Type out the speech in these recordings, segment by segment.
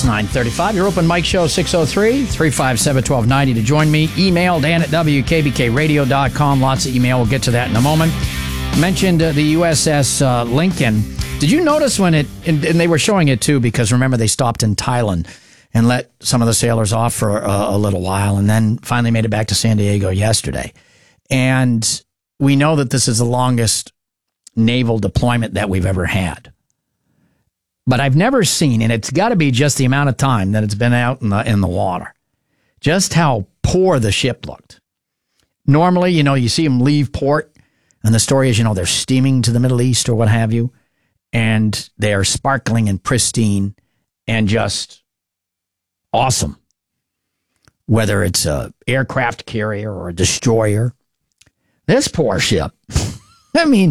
9:35. Your open mic show, 603-357-1290 to join me. Email Dan at WKBKRadio.com. Lots of email. We'll get to that in a moment. Mentioned the USS Lincoln. Did you notice when and they were showing it too, because remember they stopped in Thailand and let some of the sailors off for a little while and then finally made it back to San Diego yesterday. And we know that this is the longest naval deployment that we've ever had. But I've never seen, and it's got to be just the amount of time that it's been out in the water, just how poor the ship looked. Normally, you see them leave port, and the story is, they're steaming to the Middle East or what have you, and they are sparkling and pristine and just awesome. Whether it's a aircraft carrier or a destroyer, this poor ship, I mean,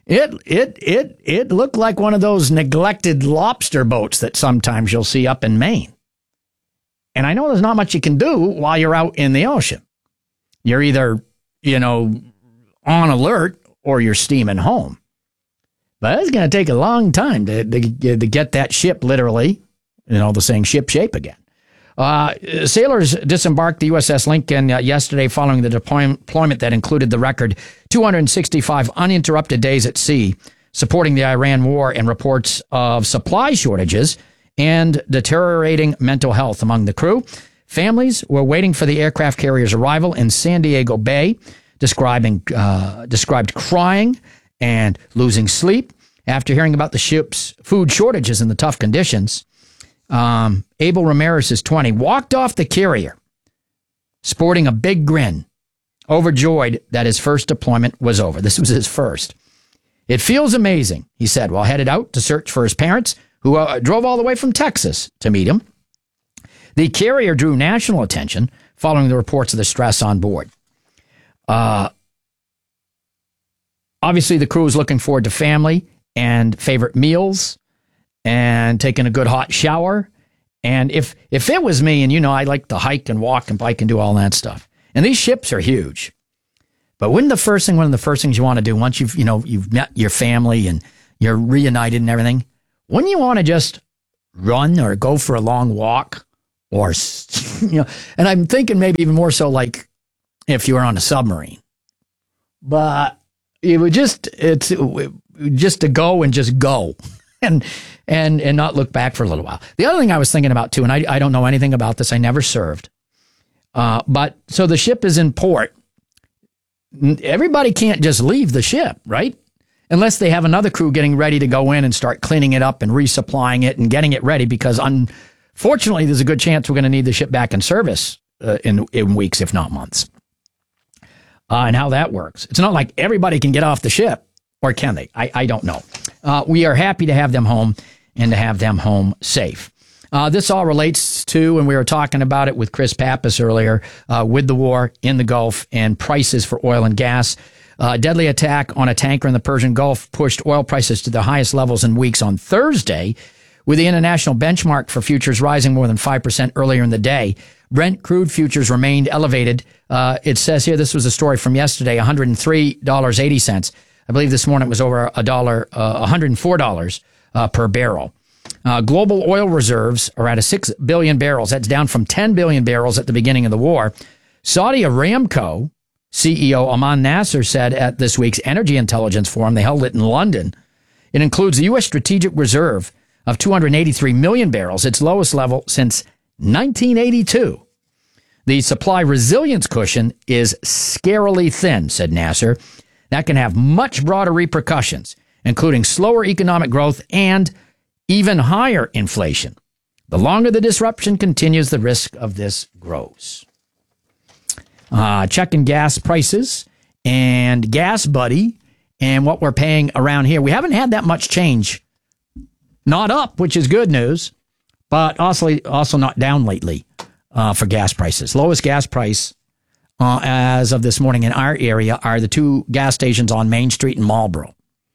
it looked like one of those neglected lobster boats that sometimes you'll see up in Maine. And I know there's not much you can do while you're out in the ocean. You're either, on alert or you're steaming home. But it's going to take a long time to get that ship literally, the saying ship shape again. Sailors disembarked the USS Lincoln yesterday following the deployment that included the record 265 uninterrupted days at sea, supporting the Iran war and reports of supply shortages and deteriorating mental health among the crew. Families were waiting for the aircraft carrier's arrival in San Diego Bay, described crying and losing sleep after hearing about the ship's food shortages and the tough conditions. Abel Ramirez is 20, walked off the carrier sporting a big grin, overjoyed that his first deployment was over. This was his first. It feels amazing, he said, while headed out to search for his parents, who drove all the way from Texas to meet him. The carrier drew national attention following the reports of the stress on board. Obviously, the crew is looking forward to family and favorite meals and taking a good hot shower. And if it was me, and I like to hike and walk and bike and do all that stuff. And these ships are huge. But one of the first things you want to do once you've met your family and you're reunited and everything, wouldn't you want to just run or go for a long walk or, and I'm thinking maybe even more so like if you were on a submarine. But it would just to go and just go. And not look back for a little while. The other thing I was thinking about too, and I don't know anything about this, I never served. But so the ship is in port. Everybody can't just leave the ship, right? Unless they have another crew getting ready to go in and start cleaning it up and resupplying it and getting it ready, because unfortunately there's a good chance we're going to need the ship back in service in weeks, if not months. And how that works. It's not like everybody can get off the ship. Or can they? I don't know. We are happy to have them home and to have them home safe. This all relates to, and we were talking about it with Chris Pappas earlier, with the war in the Gulf and prices for oil and gas. Deadly attack on a tanker in the Persian Gulf pushed oil prices to the highest levels in weeks on Thursday, with the international benchmark for futures rising more than 5% earlier in the day. Brent crude futures remained elevated. It says here, this was a story from yesterday, $103.80. I believe this morning it was over $104 per barrel. Global oil reserves are at 6 billion barrels. That's down from 10 billion barrels at the beginning of the war. Saudi Aramco CEO Aman Nasser said at this week's Energy Intelligence Forum, they held it in London, it includes the U.S. strategic reserve of 283 million barrels, its lowest level since 1982. The supply resilience cushion is scarily thin, said Nasser. That can have much broader repercussions, including slower economic growth and even higher inflation. The longer the disruption continues, the risk of this grows. Checking gas prices and Gas Buddy and what we're paying around here. We haven't had that much change. Not up, which is good news, but also not down lately for gas prices. Lowest gas price as of this morning in our area are the two gas stations on Main Street in Marlboro.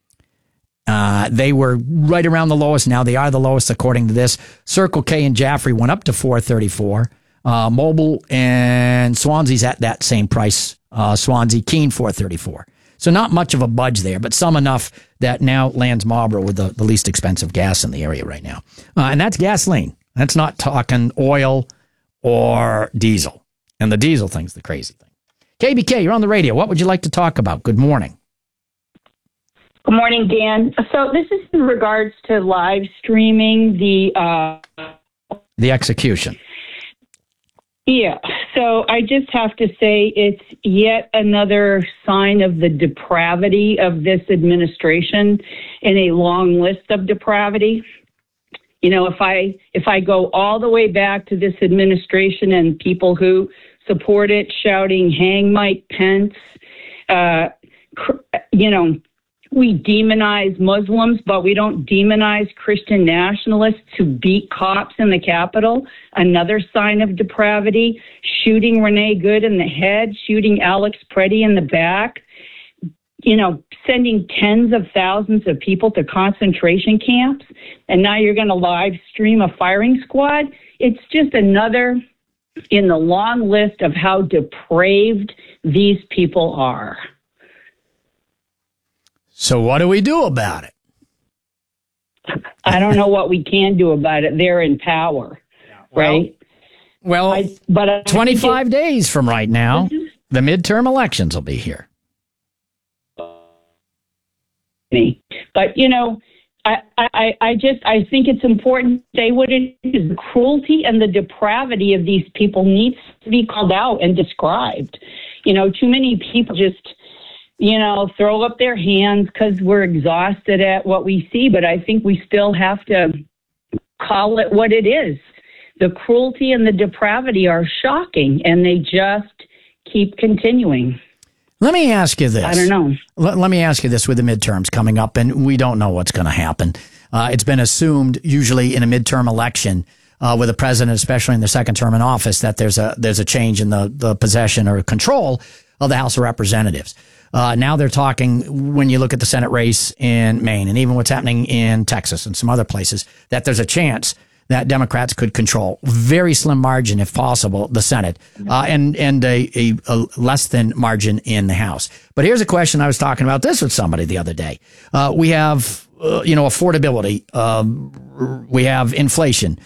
They were right around the lowest. Now they are the lowest according to this. Circle K and Jaffrey went up to $4.34. Mobile and Swansea's at that same price. Swansea, Keene, $4.34. So not much of a budge there, but some enough that now lands Marlboro with the least expensive gas in the area right now. And that's gasoline. That's not talking oil or diesel. And the diesel thing's the crazy thing. KBK, you're on the radio. What would you like to talk about? Good morning. Good morning, Dan. So this is in regards to live streaming the execution. Yeah. So I just have to say it's yet another sign of the depravity of this administration in a long list of depravity. You know, if I go all the way back to this administration and people who support it shouting, "Hang Mike Pence," we demonize Muslims, but we don't demonize Christian nationalists who beat cops in the Capitol. Another sign of depravity. Shooting Renee Good in the head, shooting Alex Preddy in the back, sending tens of thousands of people to concentration camps. And now you're going to live stream a firing squad. It's just another in the long list of how depraved these people are. So what do we do about it? I don't know what we can do about it. They're in power, right? Well, 25 days from right now, the midterm elections will be here. But, I think it's important to say what it is. The cruelty and the depravity of these people needs to be called out and described. Too many people just throw up their hands because we're exhausted at what we see. But I think we still have to call it what it is. The cruelty and the depravity are shocking, and they just keep continuing. Let me ask you this. I don't know. Let me ask you this with the midterms coming up, and we don't know what's going to happen. It's been assumed usually in a midterm election with a president, especially in their second term in office, that there's a change in the possession or control of the House of Representatives. Now they're talking, when you look at the Senate race in Maine and even what's happening in Texas and some other places, that there's a chance that Democrats could control, very slim margin if possible, the Senate, and a less than margin in the House. But here's a question. I was talking about this with somebody the other day. We have, affordability. We have inflation.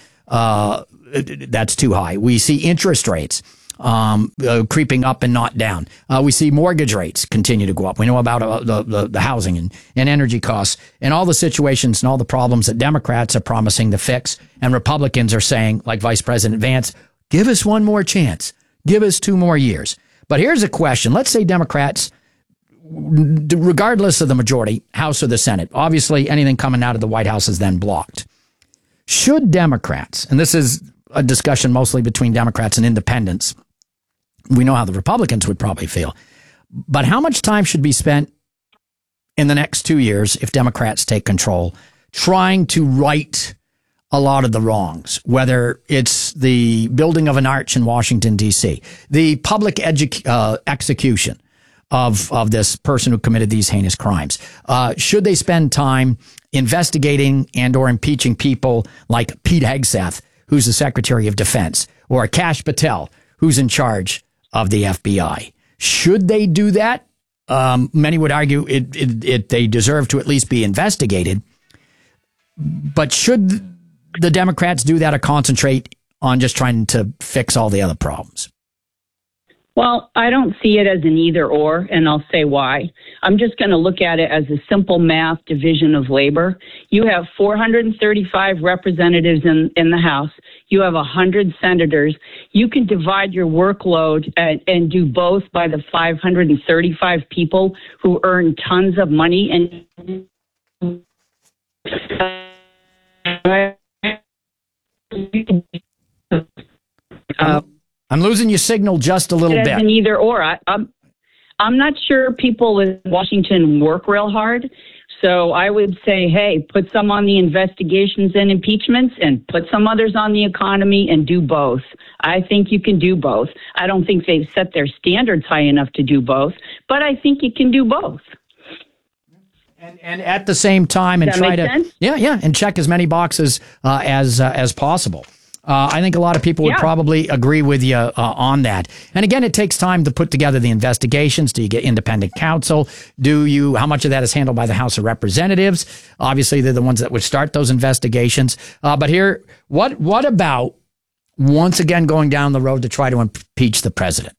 That's too high. We see interest rates creeping up and not down. We see mortgage rates continue to go up. We know about the housing and energy costs and all the situations and all the problems that Democrats are promising to fix, and Republicans are saying, like Vice President Vance, give us one more chance. Give us 2 more years. But here's a question. Let's say Democrats, regardless of the majority, House or the Senate, obviously anything coming out of the White House is then blocked. Should Democrats, and this is a discussion mostly between Democrats and independents, we know how the Republicans would probably feel, but how much time should be spent in the next 2 years, if Democrats take control, trying to right a lot of the wrongs, whether it's the building of an arch in Washington, D.C., the public execution of this person who committed these heinous crimes? Should they spend time investigating and or impeaching people like Pete Hegseth, who's the Secretary of Defense, or Kash Patel, who's in charge of the FBI? Should they do that? Many would argue they deserve to at least be investigated. But should the Democrats do that or concentrate on just trying to fix all the other problems? Well, I don't see it as an either or, and I'll say why. I'm just going to look at it as a simple math division of labor. You have 435 representatives in the House. You have 100 senators. You can divide your workload and do both by the 535 people who earn tons of money. And I'm losing your signal just a little bit. An either or. I'm not sure people in Washington work real hard. So I would say, hey, put some on the investigations and impeachments and put some others on the economy and do both. I think you can do both. I don't think they've set their standards high enough to do both, but I think you can do both. And at the same time, and try to and check as many boxes as possible. I think a lot of people would probably agree with you on that. And again, it takes time to put together the investigations. Do you get independent counsel? How much of that is handled by the House of Representatives? Obviously, they're the ones that would start those investigations. But here, what about once again going down the road to try to impeach the president?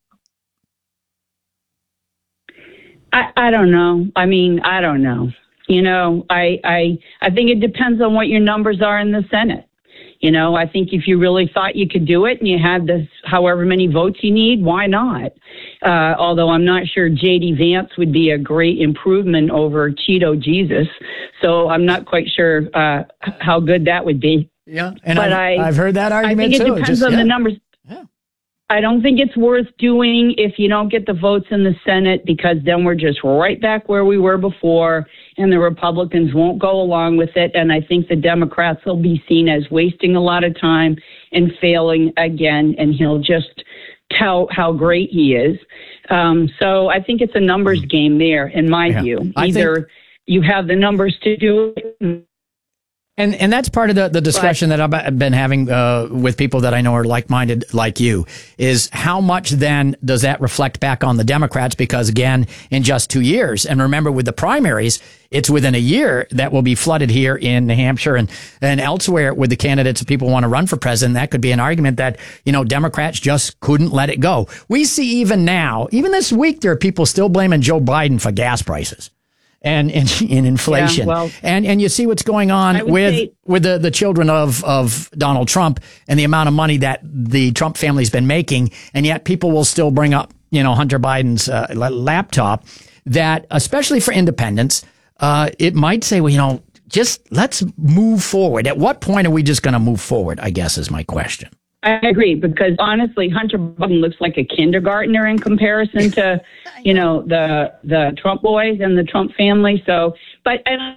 I don't know. I mean, I don't know. You know, I think it depends on what your numbers are in the Senate. You know, I think if you really thought you could do it and you had this, however many votes you need, why not? Although I'm not sure J.D. Vance would be a great improvement over Cheeto Jesus. So I'm not quite sure how good that would be. Yeah, and but I've heard that argument too. I think it depends on the numbers. Yeah. I don't think it's worth doing if you don't get the votes in the Senate, because then we're just right back where we were before, and the Republicans won't go along with it. And I think the Democrats will be seen as wasting a lot of time and failing again, and he'll just tout how great he is. So I think it's a numbers game there, in my view. Either you have the numbers to do it. And that's part of the discussion that I've been having with people that I know are like-minded like you, is how much then does that reflect back on the Democrats? Because again, in just 2 years, and remember with the primaries, it's within a year that will be flooded here in New Hampshire and elsewhere with the candidates that people want to run for president. That could be an argument that, you know, Democrats just couldn't let it go. We see even now, even this week, there are people still blaming Joe Biden for gas prices. And inflation. Yeah, well, and you see what's going on with the children of Donald Trump and the amount of money that the Trump family's been making, and yet people will still bring up, you know, Hunter Biden's laptop. That, especially for independents, it might say, well, you know, just let's move forward. At what point are we just going to move forward, I guess, is my question. I agree, because honestly, Hunter Biden looks like a kindergartner in comparison to, you know, the Trump boys and the Trump family. So, but I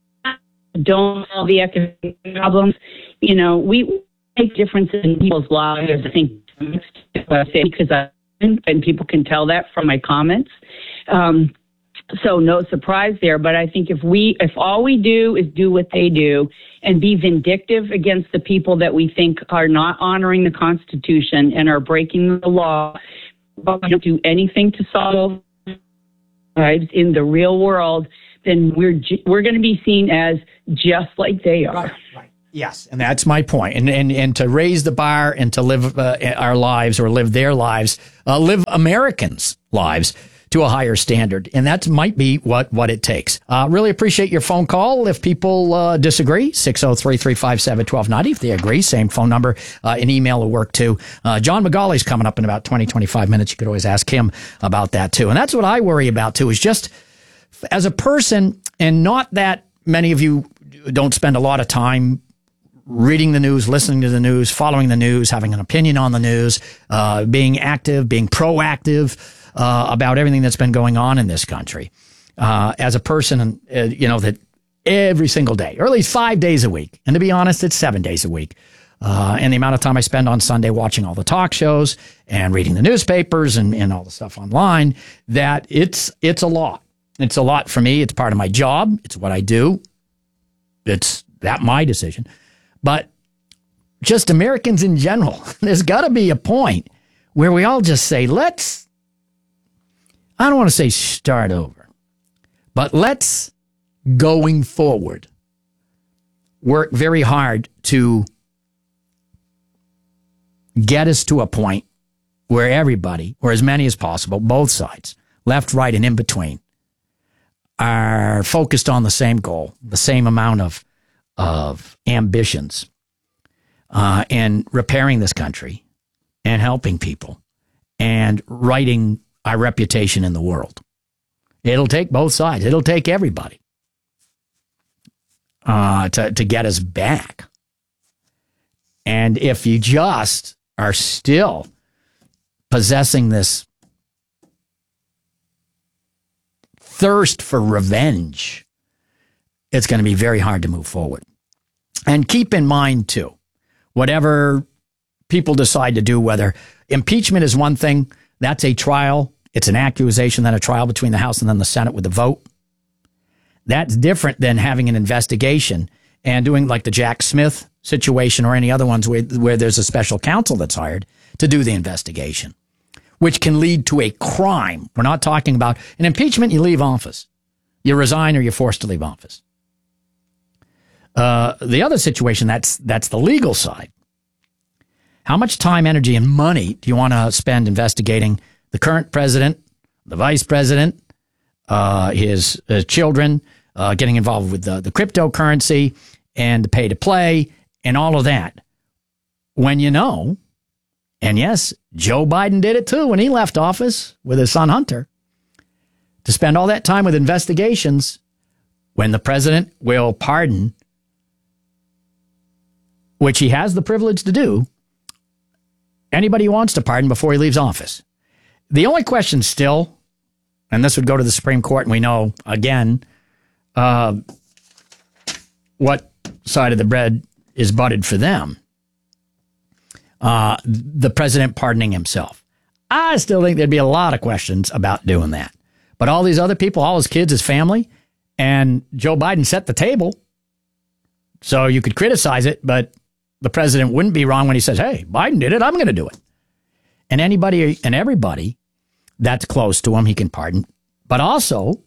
don't solve the economic problems. You know, we make differences in people's lives, I think, because and people can tell that from my comments. So no surprise there. But I think if all we do is do what they do and be vindictive against the people that we think are not honoring the Constitution and are breaking the law, but we don't do anything to solve lives in the real world, then we're going to be seen as just like they are. Right. Yes, and that's my point. And to raise the bar and to live our lives, or live their lives, live Americans' lives to a higher standard. And that might be what it takes. Really appreciate your phone call. If people disagree, 603-357-1290. If they agree, same phone number. An email will work too. John McGauley's coming up in about 20, 25 minutes. You could always ask him about that too. And that's what I worry about too, is just as a person, and not that many of you don't spend a lot of time reading the news, listening to the news, following the news, having an opinion on the news, being active, being proactive about everything that's been going on in this country. As a person, you know, that every single day, or at least 5 days a week, and to be honest, it's 7 days a week, and the amount of time I spend on Sunday watching all the talk shows and reading the newspapers and all the stuff online, that it's a lot. It's a lot for me. It's part of my job. It's what I do. It's my decision. But just Americans in general, there's got to be a point where we all just say, I don't want to say start over, but let's, going forward, work very hard to get us to a point where everybody, or as many as possible, both sides, left, right, and in between, are focused on the same goal, the same amount of ambitions, and repairing this country and helping people and righting our reputation in the world. It'll take both sides. It'll take everybody to get us back. And if you just are still possessing this thirst for revenge, it's going to be very hard to move forward. And keep in mind, too, whatever people decide to do, whether impeachment is one thing, that's a trial. It's an accusation, then a trial between the House and then the Senate with a vote. That's different than having an investigation and doing like the Jack Smith situation or any other ones where there's a special counsel that's hired to do the investigation, which can lead to a crime. We're not talking about an impeachment. You leave office. You resign or you're forced to leave office. The other situation, that's the legal side. How much time, energy, and money do you want to spend investigating the current president, the vice president, his children, getting involved with the cryptocurrency and the pay to play and all of that? When you know, and yes, Joe Biden did it too when he left office with his son Hunter, to spend all that time with investigations when the president will pardon, which he has the privilege to do, anybody who wants to pardon before he leaves office. The only question still, and this would go to the Supreme Court, and we know, again, what side of the bread is buttered for them, the president pardoning himself. I still think there'd be a lot of questions about doing that. But all these other people, all his kids, his family, and Joe Biden set the table. So you could criticize it, but the president wouldn't be wrong when he says, hey, Biden did it, I'm going to do it. And anybody and everybody that's close to him, he can pardon. But also,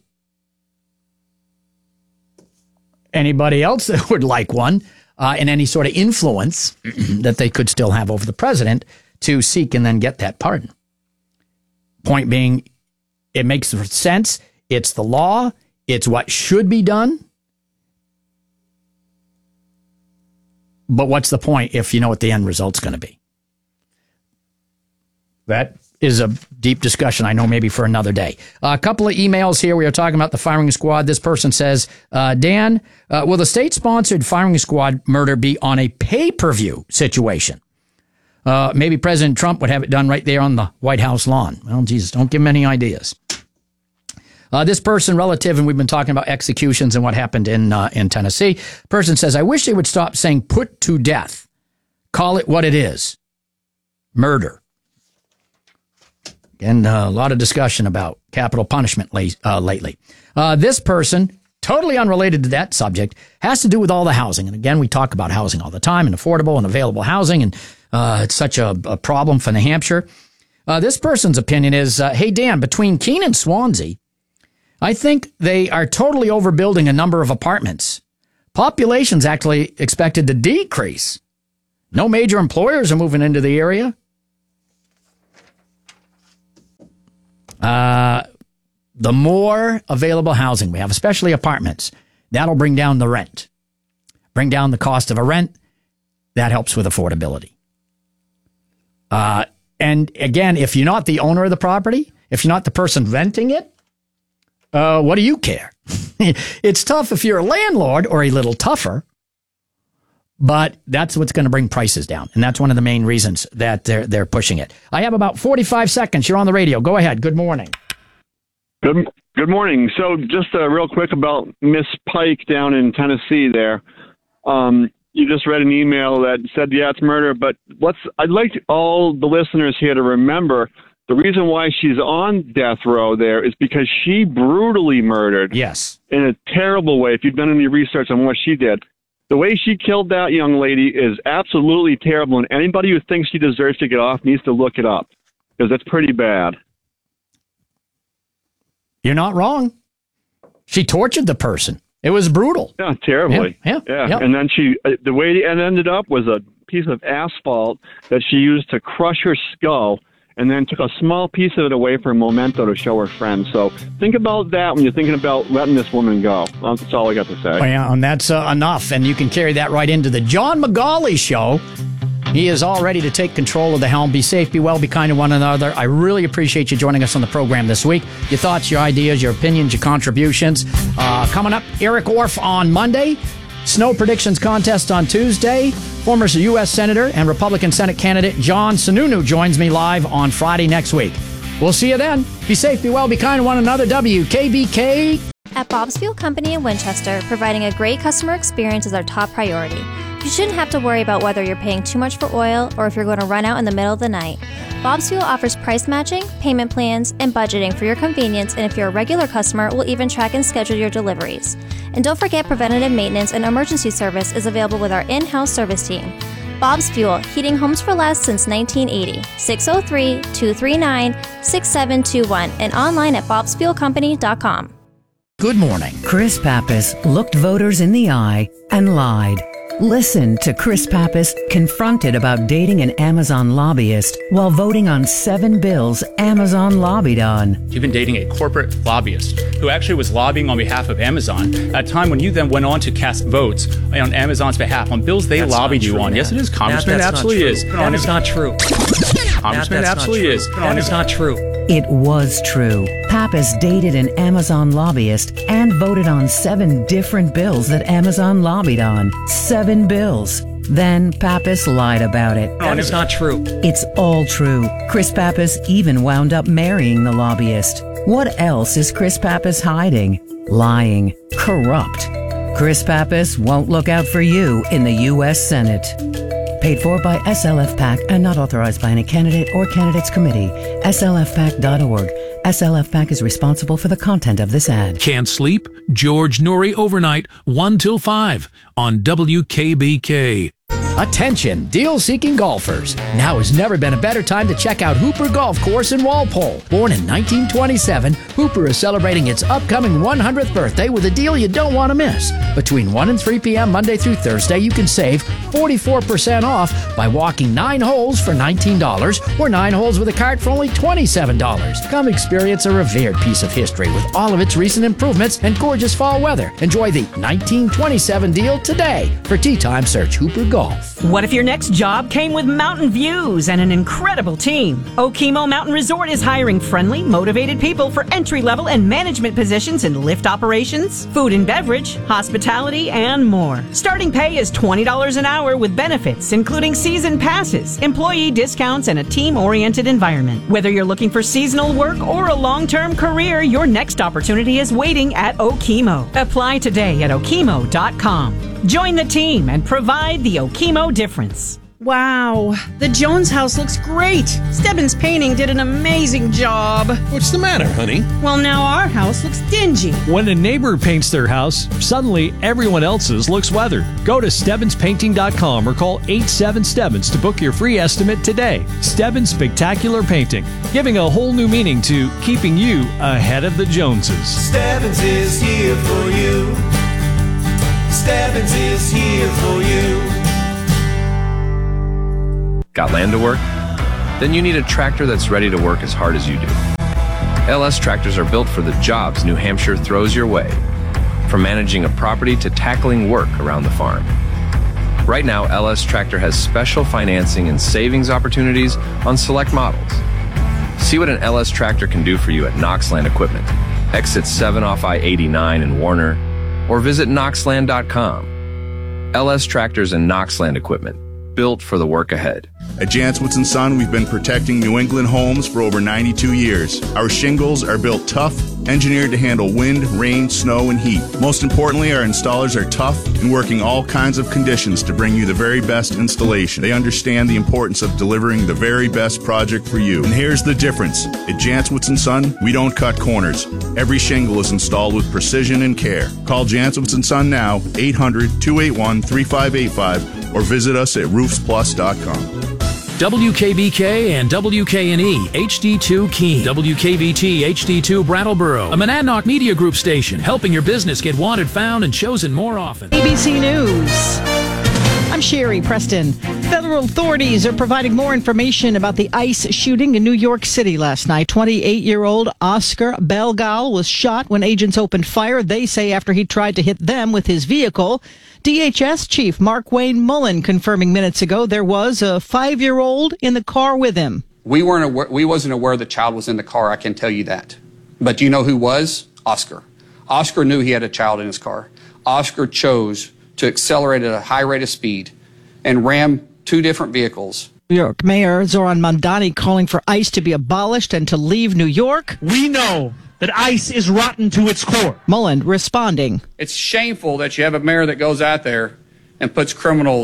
anybody else that would like one, and any sort of influence that they could still have over the president to seek and then get that pardon. Point being, it makes sense. It's the law. It's what should be done. But what's the point if you know what the end result's going to be? That is a deep discussion, I know, maybe for another day. A couple of emails here. We are talking about the firing squad. This person says, Dan, will the state-sponsored firing squad murder be on a pay-per-view situation? Maybe President Trump would have it done right there on the White House lawn. Well, Jesus, don't give him any ideas. This person, relative, and we've been talking about executions and what happened in Tennessee. Person says, I wish they would stop saying put to death. Call it what it is. Murder. And a lot of discussion about capital punishment lately. This person, totally unrelated to that subject, has to do with all the housing. And again, we talk about housing all the time and affordable and available housing. And it's such a problem for New Hampshire. This person's opinion is, hey, Dan, between Keene and Swansea, I think they are totally overbuilding a number of apartments. Population's actually expected to decrease. No major employers are moving into the area. The more available housing we have, especially apartments, that'll bring down the rent. Bring down the cost of a rent. That helps with affordability. And again, if you're not the owner of the property, if you're not the person renting it, what do you care? It's tough if you're a landlord, or a little tougher, but that's what's going to bring prices down. And that's one of the main reasons that they're pushing it. I have about 45 seconds. You're on the radio. Go ahead. Good morning. Good morning. So just real quick about Miss Pike down in Tennessee there. You just read an email that said, yeah, it's murder, but I'd like all the listeners here to remember the reason why she's on death row there is because she brutally murdered. Yes. In a terrible way. If you've done any research on what she did, the way she killed that young lady is absolutely terrible. And anybody who thinks she deserves to get off needs to look it up, because that's pretty bad. You're not wrong. She tortured the person. It was brutal. Yeah, terribly. Yeah. And then the way it ended up was a piece of asphalt that she used to crush her skull, and then took a small piece of it away for a memento to show her friends. So think about that when you're thinking about letting this woman go. That's all I got to say. Oh, yeah, and that's enough. And you can carry that right into the John McGauley Show. He is all ready to take control of the helm. Be safe, be well, be kind to one another. I really appreciate you joining us on the program this week. Your thoughts, your ideas, your opinions, your contributions. Coming up, Eric Orff on Monday. Snow predictions contest on Tuesday. Former U.S. Senator and Republican Senate candidate John Sununu joins me live on Friday next week. We'll see you then. Be safe, be well, be kind to one another. WKBK. At Bob's Fuel Company in Winchester, providing a great customer experience is our top priority. You shouldn't have to worry about whether you're paying too much for oil or if you're going to run out in the middle of the night. Bob's Fuel offers price matching, payment plans, and budgeting for your convenience, and if you're a regular customer, we'll even track and schedule your deliveries. And don't forget, preventative maintenance and emergency service is available with our in-house service team. Bob's Fuel, heating homes for less since 1980. 603-239-6721 and online at bobsfuelcompany.com. Good morning. Chris Pappas looked voters in the eye and lied. Listen to Chris Pappas confronted about dating an Amazon lobbyist while voting on 7 bills Amazon lobbied on. You've been dating a corporate lobbyist who actually was lobbying on behalf of Amazon at a time when you then went on to cast votes on Amazon's behalf on bills they lobbied you on. Yes, it is, Congressman. It absolutely is. That is not true. Congressman, it absolutely is. That is not true. It was true. Pappas dated an Amazon lobbyist and voted on 7 different bills that Amazon lobbied on. 7 bills. Then Pappas lied about it. That is not true. It's all true. Chris Pappas even wound up marrying the lobbyist. What else is Chris Pappas hiding? Lying. Corrupt. Chris Pappas won't look out for you in the U.S. Senate. Paid for by SLF PAC and not authorized by any candidate or candidates committee. SLFPAC.org. SLF PAC is responsible for the content of this ad. Can't sleep? George Noory overnight, 1 till 5 on WKBK. Attention, deal-seeking golfers. Now has never been a better time to check out Hooper Golf Course in Walpole. Born in 1927, Hooper is celebrating its upcoming 100th birthday with a deal you don't want to miss. Between 1 and 3 p.m. Monday through Thursday, you can save 44% off by walking 9 holes for $19 or 9 holes with a cart for only $27. Come experience a revered piece of history with all of its recent improvements and gorgeous fall weather. Enjoy the 1927 deal today. For tee time, search Hooper Golf. What if your next job came with mountain views and an incredible team? Okemo Mountain Resort is hiring friendly, motivated people for entry-level and management positions in lift operations, food and beverage, hospitality, and more. Starting pay is $20 an hour with benefits, including season passes, employee discounts, and a team-oriented environment. Whether you're looking for seasonal work or a long-term career, your next opportunity is waiting at Okemo. Apply today at okemo.com. Join the team and provide the Okemo difference. Wow, the Jones house looks great. Stebbins Painting did an amazing job. What's the matter, honey? Well, now our house looks dingy. When a neighbor paints their house, suddenly everyone else's looks weathered. Go to StebbinsPainting.com or call 87-STEBBINS to book your free estimate today. Stebbins Spectacular Painting, giving a whole new meaning to keeping you ahead of the Joneses. Stebbins is here for you. Stebbins is here for you. Got land to work? Then you need a tractor that's ready to work as hard as you do. LS tractors are built for the jobs New Hampshire throws your way, from managing a property to tackling work around the farm. Right now, LS Tractor has special financing and savings opportunities on select models. See what an LS tractor can do for you at Knoxland Equipment, exit 7 off I-89 in Warner, or visit knoxland.com. LS Tractors and Knoxland Equipment, built for the work ahead. At Janswitz & Son, we've been protecting New England homes for over 92 years. Our shingles are built tough, engineered to handle wind, rain, snow, and heat. Most importantly, our installers are tough and working all kinds of conditions to bring you the very best installation. They understand the importance of delivering the very best project for you. And here's the difference. At Janswitz & Son, we don't cut corners. Every shingle is installed with precision and care. Call Janswitz & Son now, 800-281-3585, or visit us at roofsplus.com. WKBK and WKNE HD2 Keene, WKVT HD2 Brattleboro, a Monadnock Media Group station, helping your business get wanted, found, and chosen more often. ABC News. I'm Sherry Preston. Federal authorities are providing more information about the ICE shooting in New York City last night. 28-year-old Oscar Belgal was shot when agents opened fire, they say, after he tried to hit them with his vehicle. DHS Chief Mark Wayne Mullen confirming minutes ago there was a 5-year-old in the car with him. We wasn't aware the child was in the car, I can tell you that. But do you know who was? Oscar. Oscar knew he had a child in his car. Oscar chose to accelerate at a high rate of speed and ram 2 different vehicles. New York Mayor Zoran Mamdani calling for ICE to be abolished and to leave New York. We know that ICE is rotten to its core. Mullen responding. It's shameful that you have a mayor that goes out there and puts criminals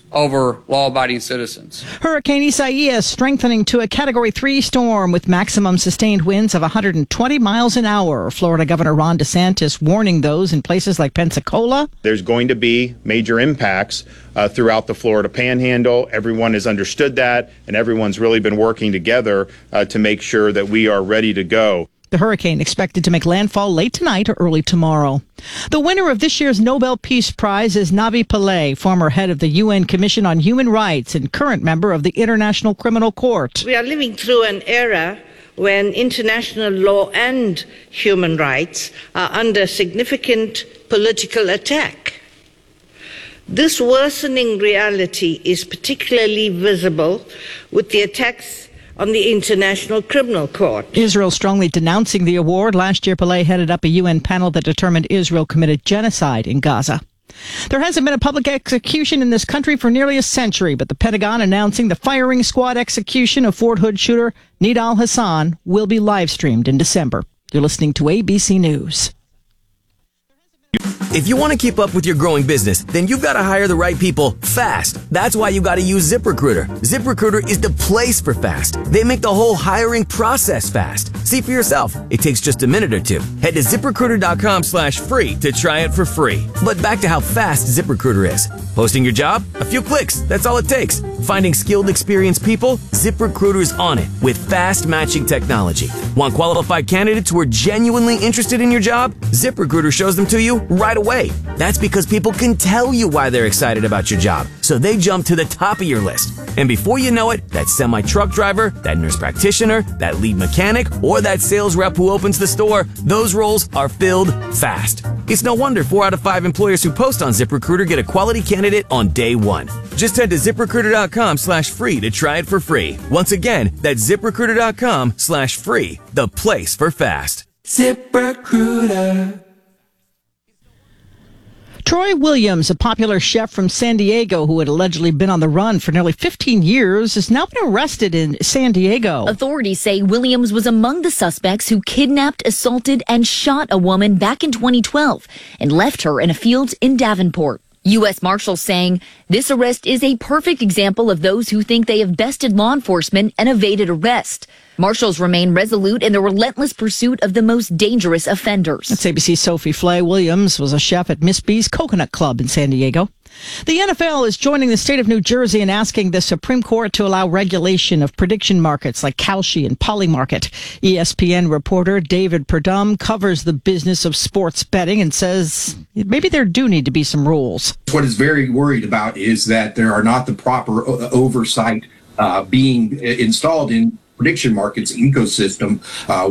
over law-abiding citizens. Hurricane Isaias strengthening to a Category 3 storm with maximum sustained winds of 120 miles an hour. Florida Governor Ron DeSantis warning those in places like Pensacola. There's going to be major impacts throughout the Florida Panhandle. Everyone has understood that, and everyone's really been working together to make sure that we are ready to go. The hurricane expected to make landfall late tonight or early tomorrow. The winner of this year's Nobel Peace Prize is Navi Pillay, former head of the UN Commission on Human Rights and current member of the International Criminal Court. We are living through an era when international law and human rights are under significant political attack. This worsening reality is particularly visible with the attacks on the International Criminal Court. Israel strongly denouncing the award. Last year, Pillay headed up a UN panel that determined Israel committed genocide in Gaza. There hasn't been a public execution in this country for nearly a century, but the Pentagon announcing the firing squad execution of Fort Hood shooter Nidal Hassan will be live streamed in December. You're listening to ABC News. If you want to keep up with your growing business, then you've got to hire the right people fast. That's why you got to use ZipRecruiter. ZipRecruiter is the place for fast. They make the whole hiring process fast. See for yourself. It takes just a minute or two. Head to ZipRecruiter.com/free to try it for free. But back to how fast ZipRecruiter is. Posting your job? A few clicks. That's all it takes. Finding skilled, experienced people? ZipRecruiter's on it with fast matching technology. Want qualified candidates who are genuinely interested in your job? ZipRecruiter shows them to you right away. That's because people can tell you why they're excited about your job, so they jump to the top of your list. And before you know it, that semi-truck driver, that nurse practitioner, that lead mechanic, or that sales rep who opens the store, those roles are filled fast. It's no wonder 4 out of 5 employers who post on ZipRecruiter get a quality candidate on day one. Just head to ZipRecruiter.com/free to try it for free. Once again, that's ZipRecruiter.com/free, the place for fast. ZipRecruiter. Troy Williams, a popular chef from San Diego who had allegedly been on the run for nearly 15 years, has now been arrested in San Diego. Authorities say Williams was among the suspects who kidnapped, assaulted, and shot a woman back in 2012 and left her in a field in Davenport. U.S. Marshals saying this arrest is a perfect example of those who think they have bested law enforcement and evaded arrest. Marshals remain resolute in the relentless pursuit of the most dangerous offenders. That's ABC's Sophie Flay. Williams was a chef at Miss B's Coconut Club in San Diego. The NFL is joining the state of New Jersey in asking the Supreme Court to allow regulation of prediction markets like Kalshi and Polymarket. ESPN reporter David Perdum covers the business of sports betting and says maybe there do need to be some rules. What is very worried about is that there are not the proper oversight being installed in prediction markets ecosystem